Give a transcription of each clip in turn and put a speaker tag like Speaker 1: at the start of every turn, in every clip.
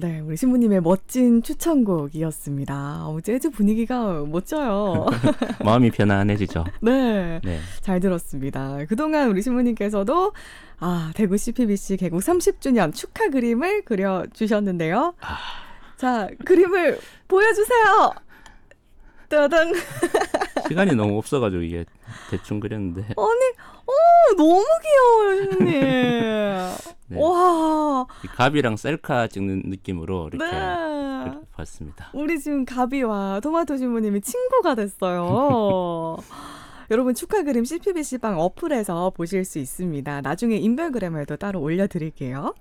Speaker 1: 네, 우리 신부님의 멋진 추천곡이었습니다. 재즈 분위기가 멋져요.
Speaker 2: 마음이 편안해지죠.
Speaker 1: 네,
Speaker 2: 네.
Speaker 1: 잘 들었습니다. 그동안 우리 신부님께서도 대구 CPBC 개국 30주년 축하 그림을 그려주셨는데요. 자, 그림을 보여주세요. 따당.
Speaker 2: 시간이 너무 없어가지고 이게 대충 그렸는데.
Speaker 1: 아니, 너무 귀여워요, 신부님.
Speaker 2: 네.
Speaker 1: 와.
Speaker 2: 이 갑이랑 셀카 찍는 느낌으로 이렇게
Speaker 1: 네.
Speaker 2: 봤습니다.
Speaker 1: 우리 지금 가비와 토마토 신부님이 친구가 됐어요. 여러분 축하 그림 CPBC방 어플에서 보실 수 있습니다. 나중에 인별그램에도 따로 올려드릴게요.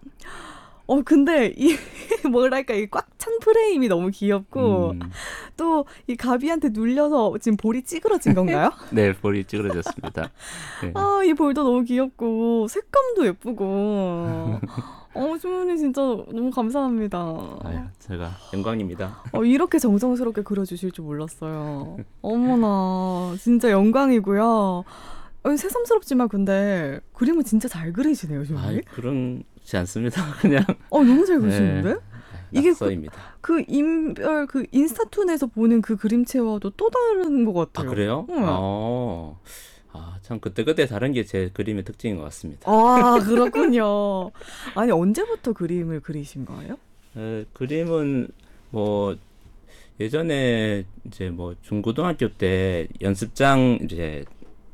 Speaker 1: 근데 뭐랄까, 이 꽉 찬 프레임이 너무 귀엽고, 또 이 가비한테 눌려서 지금 볼이 찌그러진 건가요?
Speaker 2: 네, 볼이 찌그러졌습니다. 네.
Speaker 1: 이 볼도 너무 귀엽고, 색감도 예쁘고. 신부님 진짜 너무 감사합니다.
Speaker 2: 아유, 제가 영광입니다.
Speaker 1: 이렇게 정성스럽게 그려주실 줄 몰랐어요. 어머나, 진짜 영광이고요. 새삼스럽지만 근데 그림을 진짜 잘 그리시네요, 신부님.
Speaker 2: 그런지 않습니다. 그냥.
Speaker 1: 너무 잘 그리시는데?
Speaker 2: 네,
Speaker 1: 이게
Speaker 2: 낙서입니다.
Speaker 1: 그 인별 그 인스타툰에서 보는 그 그림체와도 또 다른 것 같아요.
Speaker 2: 그래요?
Speaker 1: 응.
Speaker 2: 참 그때 다른 게 제 그림의 특징인 것 같습니다.
Speaker 1: 그렇군요. 아니, 언제부터 그림을 그리신 거예요?
Speaker 2: 그림은 뭐 예전에 이제 뭐 중고등학교 때 연습장 이제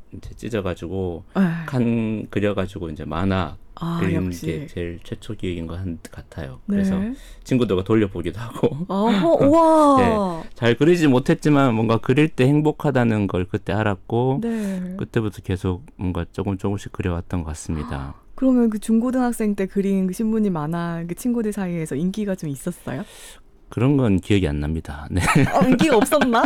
Speaker 2: 찢어가지고 칸 그려가지고 이제 만화 그리는
Speaker 1: 역시.
Speaker 2: 게 제일 최초 기억인 것 같아요.
Speaker 1: 네.
Speaker 2: 그래서 친구들과 돌려보기도 하고.
Speaker 1: 와.
Speaker 2: 네, 잘 그리지 못했지만 뭔가 그릴 때 행복하다는 걸 그때 알았고,
Speaker 1: 네.
Speaker 2: 그때부터 계속 뭔가 조금씩 그려왔던 것 같습니다.
Speaker 1: 그러면 그 중고등학생 때 그린 그 신부님 만화 그 친구들 사이에서 인기가 좀 있었어요?
Speaker 2: 그런 건 기억이 안 납니다. 네.
Speaker 1: 인기가 없었나?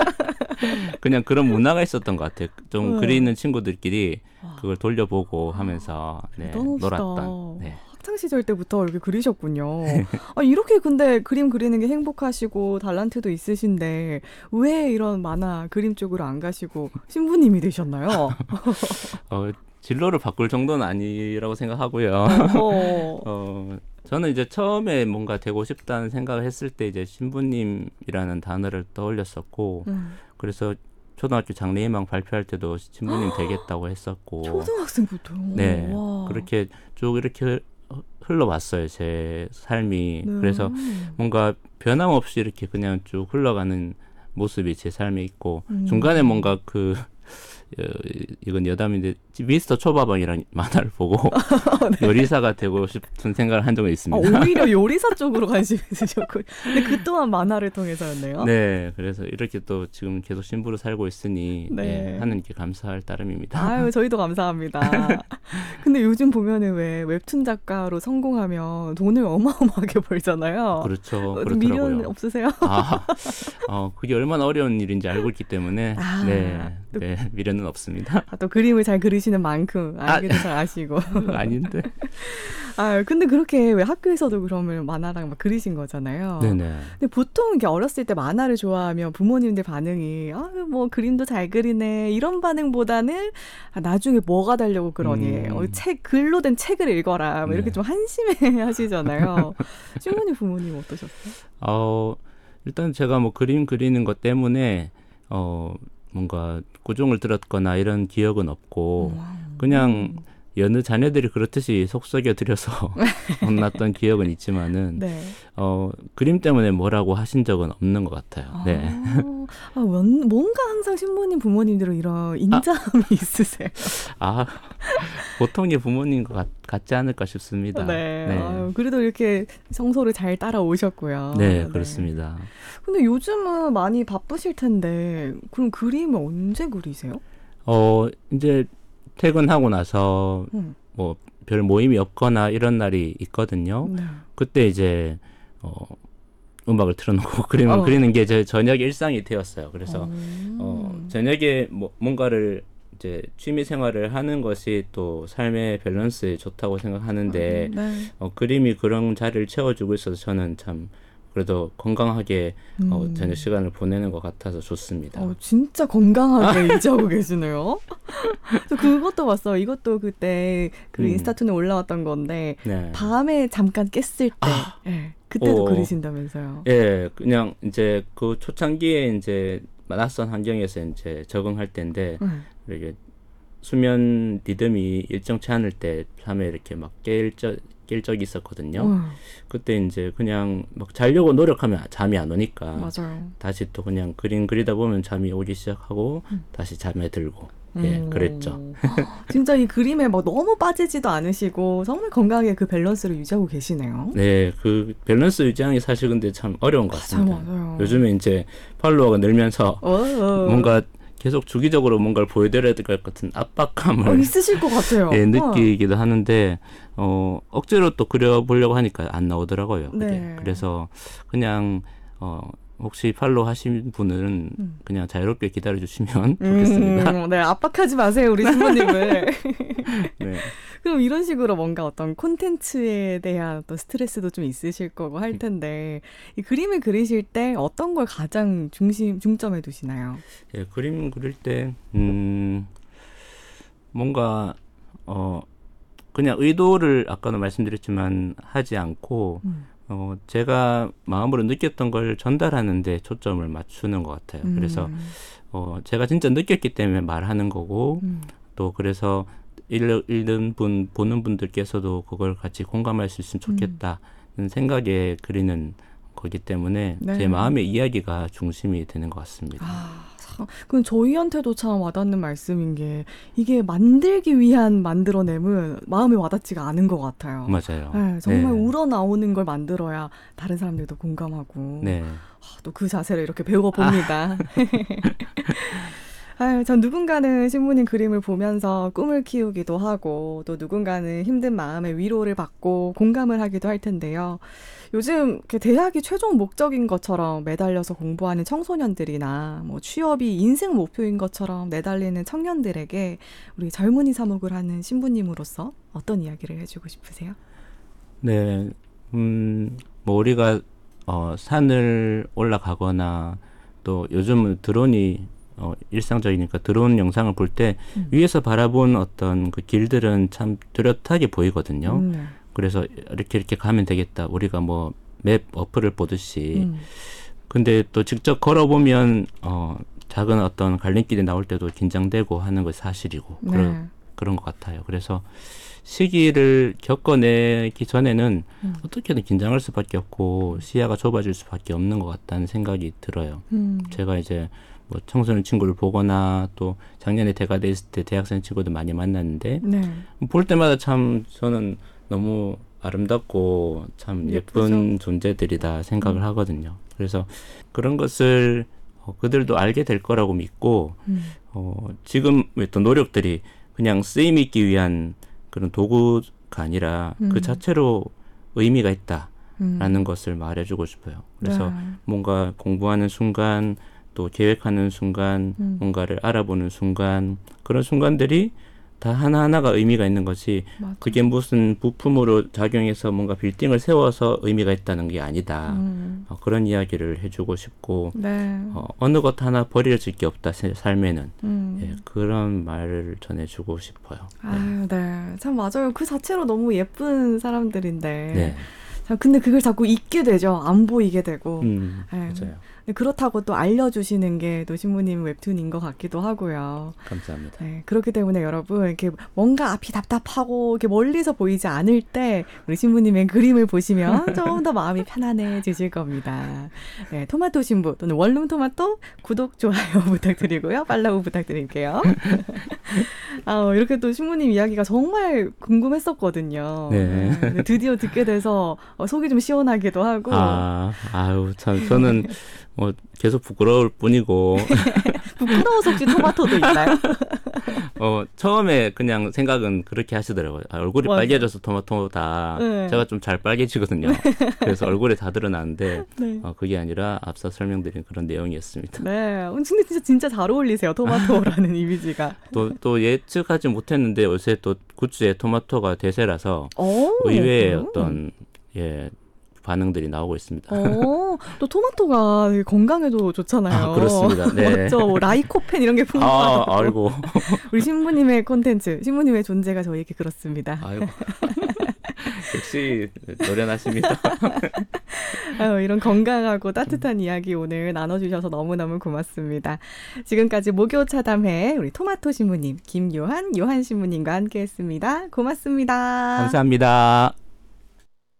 Speaker 2: 그냥 그런 문화가 있었던 것 같아요. 좀 그리는 친구들끼리 그걸 돌려보고 하면서 놀았던. 네.
Speaker 1: 학창 시절 때부터 이렇게 그리셨군요. 이렇게 근데 그림 그리는 게 행복하시고 달란트도 있으신데 왜 이런 만화 그림 쪽으로 안 가시고 신부님이 되셨나요?
Speaker 2: 진로를 바꿀 정도는 아니라고 생각하고요. 저는 이제 처음에 뭔가 되고 싶다는 생각을 했을 때 이제 신부님이라는 단어를 떠올렸었고, 그래서 초등학교 장래희망 발표할 때도 신부님 되겠다고 했었고.
Speaker 1: 초등학생부터.
Speaker 2: 네,
Speaker 1: 와.
Speaker 2: 그렇게 쭉 이렇게 흘러왔어요, 제 삶이.
Speaker 1: 네.
Speaker 2: 그래서 뭔가 변함없이 이렇게 그냥 쭉 흘러가는 모습이 제 삶에 있고, 중간에 뭔가 이건 여담인데 미스터 초밥왕이라는 만화를 보고 네. 요리사가 되고 싶은 생각을 한 적은 있습니다.
Speaker 1: 오히려 요리사 쪽으로 관심이 있으셨고, 근데 그 또한 만화를 통해서였네요.
Speaker 2: 네, 그래서 이렇게 또 지금 계속 신부로 살고 있으니 하느님께 감사할 따름입니다.
Speaker 1: 저희도 감사합니다. 근데 요즘 보면은 왜 웹툰 작가로 성공하면 돈을 어마어마하게 벌잖아요.
Speaker 2: 그렇죠.
Speaker 1: 그렇더라고요. 미련 없으세요?
Speaker 2: 그게 얼마나 어려운 일인지 알고 있기 때문에 미련은 없습니다.
Speaker 1: 또 그림을 잘 그리시는 만큼 알기도 잘 아시고.
Speaker 2: 아닌데.
Speaker 1: 근데 그렇게 왜 학교에서도 그러면 만화랑 막 그리신 거잖아요.
Speaker 2: 네네.
Speaker 1: 근데 보통 이게 어렸을 때 만화를 좋아하면 부모님들 반응이 뭐 그림도 잘 그리네 이런 반응보다는 나중에 뭐가 되려고 그러니 글로 된 책을 읽어라 뭐 이렇게 좀 한심해 하시잖아요. 신부님 부모님 어떠셨어요?
Speaker 2: 일단 제가 뭐 그림 그리는 것 때문에 뭔가 꾸중을 들었거나 이런 기억은 없고 그냥 여느 자녀들이 그렇듯이 속썩여드려서 혼났던 기억은 있지만은 그림 때문에 뭐라고 하신 적은 없는 것 같아요. 네.
Speaker 1: 뭔가 항상 신부님 부모님들은 이런 인자함이 있으세요.
Speaker 2: 보통의 부모님 같지 않을까 싶습니다.
Speaker 1: 네. 그래도 이렇게 성소를 잘 따라오셨고요.
Speaker 2: 네, 그렇습니다.
Speaker 1: 근데 요즘은 많이 바쁘실 텐데 그럼 그림을 언제 그리세요?
Speaker 2: 이제 퇴근하고 나서 뭐 별 모임이 없거나 이런 날이 있거든요. 그때 이제 음악을 틀어놓고 그림을 그리는 게 제 저녁 일상이 되었어요. 그래서 저녁에 뭔가를 이제 취미 생활을 하는 것이 또 삶의 밸런스에 좋다고 생각하는데 그림이 그런 자리를 채워주고 있어서 저는 참 그래도 건강하게 저녁 시간을 보내는 것 같아서 좋습니다.
Speaker 1: 진짜 건강하게 유지하고 계시네요. 저 그것도 봤어요. 이것도 그때 그 인스타툰에 올라왔던 건데
Speaker 2: 네.
Speaker 1: 밤에 잠깐 깼을 때 네, 그때도 그리신다면서요.
Speaker 2: 예, 그냥 이제 그 초창기에 이제 낯선 환경에서 이제 적응할 때인데 이렇게 수면 리듬이 일정치 않을 때 밤에 이렇게 막 깰 적이 있었거든요. 그때 이제 그냥 막 자려고 노력하면 잠이 안 오니까
Speaker 1: 맞아요.
Speaker 2: 다시 또 그냥 그림 그리다 보면 잠이 오기 시작하고 다시 잠에 들고 그랬죠.
Speaker 1: 진짜 이 그림에 막 너무 빠지지도 않으시고 정말 건강하게 그 밸런스를 유지하고 계시네요.
Speaker 2: 네, 그 밸런스 유지하는 게 사실 근데 참 어려운 것 같습니다.
Speaker 1: 맞아요.
Speaker 2: 요즘에 이제 팔로워가 늘면서 뭔가 계속 주기적으로 뭔가를 보여드려야 될 것 같은 압박감을
Speaker 1: 있으실 것 같아요.
Speaker 2: 느끼기도 하는데 억지로 또 그려보려고 하니까 안 나오더라고요.
Speaker 1: 네.
Speaker 2: 그래서 그냥 혹시 팔로우 하신 분은 그냥 자유롭게 기다려주시면 좋겠습니다.
Speaker 1: 네, 압박하지 마세요, 우리 신부님을.
Speaker 2: 네.
Speaker 1: 그럼 이런 식으로 뭔가 어떤 콘텐츠에 대한 어떤 스트레스도 좀 있으실 거고 할 텐데 이 그림을 그리실 때 어떤 걸 가장 중점에 두시나요?
Speaker 2: 예, 그림 그릴 때 뭔가 그냥 의도를 아까도 말씀드렸지만 하지 않고 제가 마음으로 느꼈던 걸 전달하는 데 초점을 맞추는 것 같아요. 그래서 제가 진짜 느꼈기 때문에 말하는 거고 또 그래서 읽는 분, 보는 분들께서도 그걸 같이 공감할 수 있으면 좋겠다는 생각에 그리는 거기 때문에
Speaker 1: 네.
Speaker 2: 제 마음의 이야기가 중심이 되는 것 같습니다.
Speaker 1: 그럼 저희한테도 참 와닿는 말씀인 게 이게 만들기 위한 만들어냄은 마음에 와닿지가 않은 것 같아요.
Speaker 2: 맞아요.
Speaker 1: 네, 정말 우러나오는 걸 만들어야 다른 사람들도 공감하고
Speaker 2: 네.
Speaker 1: 또 그 자세를 이렇게 배워봅니다. 전 누군가는 신부님 그림을 보면서 꿈을 키우기도 하고 또 누군가는 힘든 마음의 위로를 받고 공감을 하기도 할 텐데요. 요즘 대학이 최종 목적인 것처럼 매달려서 공부하는 청소년들이나 뭐 취업이 인생 목표인 것처럼 매달리는 청년들에게 우리 젊은이 사목을 하는 신부님으로서 어떤 이야기를 해주고 싶으세요?
Speaker 2: 네, 뭐 우리가 산을 올라가거나 또 요즘은 드론이 일상적이니까 드론 영상을 볼 때 위에서 바라본 어떤 그 길들은 참 뚜렷하게 보이거든요. 그래서 이렇게 가면 되겠다. 우리가 뭐 맵 어플을 보듯이. 근데 또 직접 걸어보면 작은 어떤 갈림길이 나올 때도 긴장되고 하는 것이 사실이고 그런 것 같아요. 그래서 시기를 겪어내기 전에는 어떻게든 긴장할 수밖에 없고 시야가 좁아질 수밖에 없는 것 같다는 생각이 들어요. 제가 이제 뭐 청소년 친구를 보거나 또 작년에 대가대 있을 때 대학생 친구들 많이 만났는데 볼 때마다 참 저는 너무 아름답고 참 예쁜 존재들이다 생각을 하거든요. 그래서 그런 것을 그들도 알게 될 거라고 믿고 지금 어떤 노력들이 그냥 쓰임 있기 위한 그런 도구가 아니라 그 자체로 의미가 있다라는 것을 말해주고 싶어요. 그래서 뭔가 공부하는 순간 또 계획하는 순간 뭔가를 알아보는 순간 그런 순간들이 다 하나하나가 의미가 있는 것이 그게 무슨 부품으로 작용해서 뭔가 빌딩을 세워서 의미가 있다는 게 아니다. 그런 이야기를 해주고 싶고 어느 것 하나 버려질 게 없다. 삶에는. 그런 말을 전해주고 싶어요.
Speaker 1: 네. 참 맞아요. 그 자체로 너무 예쁜 사람들인데
Speaker 2: 네.
Speaker 1: 근데 그걸 자꾸 잊게 되죠. 안 보이게 되고.
Speaker 2: 맞아요.
Speaker 1: 그렇다고 또 알려주시는 게 또 신부님 웹툰인 것 같기도 하고요.
Speaker 2: 감사합니다.
Speaker 1: 네, 그렇기 때문에 여러분 이렇게 뭔가 앞이 답답하고 이렇게 멀리서 보이지 않을 때 우리 신부님의 그림을 보시면 좀 더 마음이 편안해지실 겁니다. 네, 토마토 신부 또는 원룸 토마토 구독 좋아요 부탁드리고요. 팔로우 부탁드릴게요. 이렇게 또 신부님 이야기가 정말 궁금했었거든요.
Speaker 2: 네.
Speaker 1: 드디어 듣게 돼서 속이 좀 시원하기도 하고.
Speaker 2: 아유 참 저는 뭐 계속 부끄러울 뿐이고.
Speaker 1: 부끄러워서 혹시 토마토도 있나요?
Speaker 2: 처음에 그냥 생각은 그렇게 하시더라고요. 얼굴이
Speaker 1: 맞아요.
Speaker 2: 빨개져서 토마토다.
Speaker 1: 네.
Speaker 2: 제가 좀 잘 빨개지거든요. 그래서 얼굴에 다 드러나는데
Speaker 1: 네.
Speaker 2: 그게 아니라 앞서 설명드린 그런 내용이었습니다.
Speaker 1: 네. 근데 진짜 잘 어울리세요. 토마토라는 이미지가.
Speaker 2: 또 예측하지 못했는데 요새 또 굿즈에 토마토가 대세라서 의외의 어떤 반응들이 나오고 있습니다.
Speaker 1: 또 토마토가 되게 건강에도 좋잖아요.
Speaker 2: 그렇습니다. 네.
Speaker 1: 맞죠. 뭐 라이코펜 이런 게 풍부하다고.
Speaker 2: 아이고.
Speaker 1: 우리 신부님의 콘텐츠, 신부님의 존재가 저희에게 그렇습니다.
Speaker 2: 아이고. 역시 노련하십니다.
Speaker 1: 이런 건강하고 따뜻한 이야기 오늘 나눠주셔서 너무너무 고맙습니다. 지금까지 목요 차담회 우리 토마토 신부님, 김요한, 요한 신부님과 함께했습니다. 고맙습니다.
Speaker 2: 감사합니다.